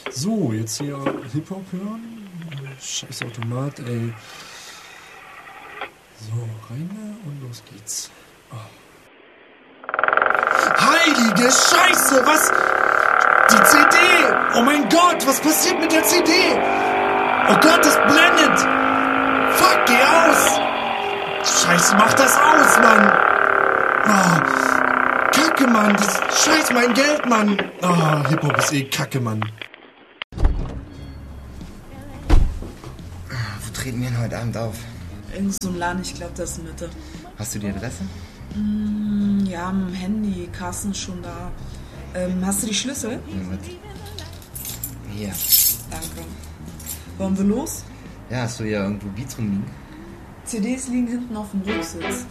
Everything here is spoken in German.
So, jetzt hier Hip-Hop hören. Scheiß Automat, ey. So, rein da und los geht's. Oh. Heilige Scheiße, was? Die CD! Oh mein Gott, was passiert mit der CD? Oh Gott, das blendet! Fuck, geh aus! Scheiße, mach das aus, Mann! Oh, Kacke, Mann! Das Scheiß mein Geld, Mann! Oh, Hip-Hop ist eh Kacke, Mann. Wo treten wir denn heute Abend auf? Irgend so ein Laden, ich glaube, das ist Mitte. Hast du die Adresse? Ja, am Handy. Carsten ist schon da. Hast du die Schlüssel? Ja, warte. Hier. Danke. Wollen wir los? Ja, hast du ja irgendwo Beats rumliegen? CDs liegen hinten auf dem Rücksitz.